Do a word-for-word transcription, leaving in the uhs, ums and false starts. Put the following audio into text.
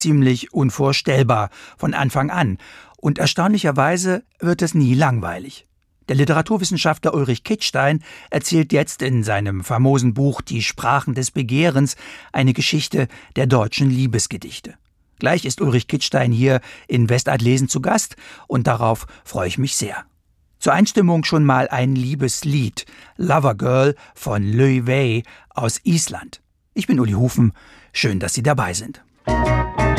ziemlich unvorstellbar von Anfang an. Und erstaunlicherweise wird es nie langweilig. Der Literaturwissenschaftler Ulrich Kittstein erzählt jetzt in seinem famosen Buch »Die Sprachen des Begehrens« eine Geschichte der deutschen Liebesgedichte. Gleich ist Ulrich Kittstein hier in Westart lesen zu Gast und darauf freue ich mich sehr. Zur Einstimmung schon mal ein Liebeslied, Lover Girl von Laufey aus Island. Ich bin Uli Hufen, schön, dass Sie dabei sind.